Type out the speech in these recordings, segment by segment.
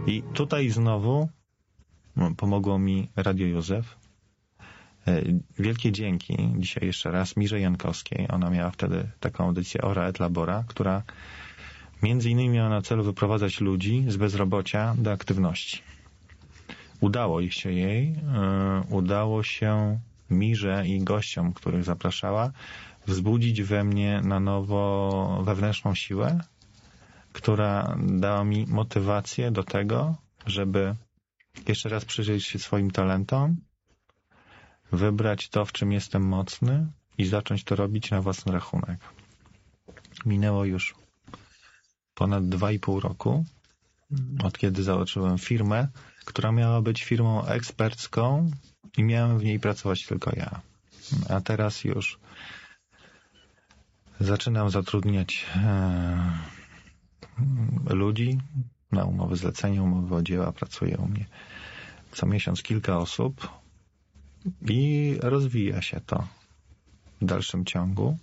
I tutaj znowu pomogło mi Radio Józef. Wielkie dzięki dzisiaj jeszcze raz Mirze Jankowskiej. Ona miała wtedy taką audycję Ora et Labora, która między innymi miała na celu wyprowadzać ludzi z bezrobocia do aktywności. Udało się Mirze i gościom, których zapraszała, wzbudzić we mnie na nowo wewnętrzną siłę, która dała mi motywację do tego, żeby jeszcze raz przyjrzeć się swoim talentom, wybrać to, w czym jestem mocny i zacząć to robić na własny rachunek. Minęło już ponad 2,5 roku, od kiedy założyłem firmę, która miała być firmą ekspercką i miałem w niej pracować tylko ja. A teraz już zaczynam zatrudniać ludzi na umowy zlecenia, umowy o dzieła. Pracuje u mnie co miesiąc kilka osób i rozwija się to w dalszym ciągu.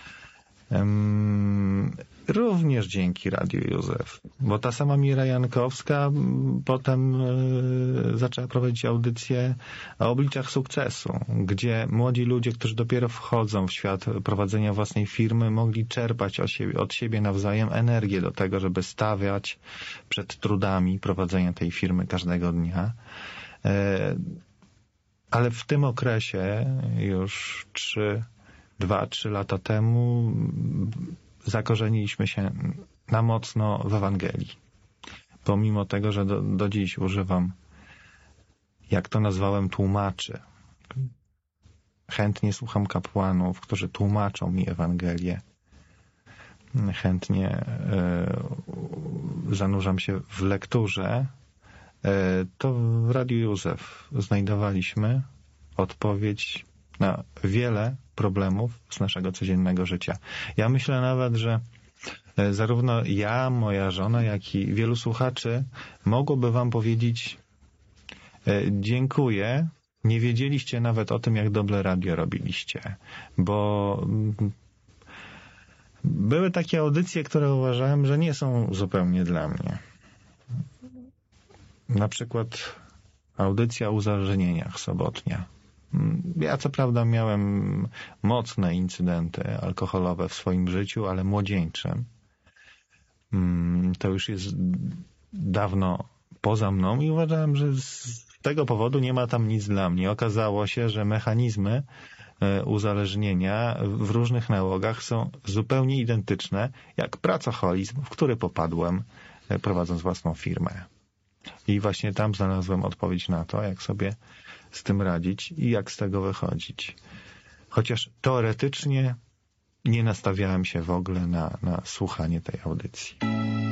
Również dzięki Radiu Józef, bo ta sama Mira Jankowska potem zaczęła prowadzić audycję o obliczach sukcesu, gdzie młodzi ludzie, którzy dopiero wchodzą w świat prowadzenia własnej firmy, mogli czerpać od siebie nawzajem energię do tego, żeby stawiać przed trudami prowadzenia tej firmy każdego dnia. Ale w tym okresie już 2-3 lata temu zakorzeniliśmy się na mocno w Ewangelii. Pomimo tego, że do dziś używam, jak to nazwałem, tłumaczy. Chętnie słucham kapłanów, którzy tłumaczą mi Ewangelię. Chętnie zanurzam się w lekturze. To w Radiu Józef znajdowaliśmy odpowiedź na wiele problemów z naszego codziennego życia. Ja myślę nawet, że zarówno ja, moja żona, jak i wielu słuchaczy mogłoby wam powiedzieć dziękuję, nie wiedzieliście nawet o tym, jak dobre radio robiliście, bo były takie audycje, które uważałem, że nie są zupełnie dla mnie. Na przykład audycja o uzależnieniach sobotnia. Ja co prawda miałem mocne incydenty alkoholowe w swoim życiu, ale młodzieńczym. To już jest dawno poza mną i uważałem, że z tego powodu nie ma tam nic dla mnie. Okazało się, że mechanizmy uzależnienia w różnych nałogach są zupełnie identyczne jak pracoholizm, w który popadłem prowadząc własną firmę. I właśnie tam znalazłem odpowiedź na to, jak sobie z tym radzić i jak z tego wychodzić. Chociaż teoretycznie nie nastawiałem się w ogóle na słuchanie tej audycji.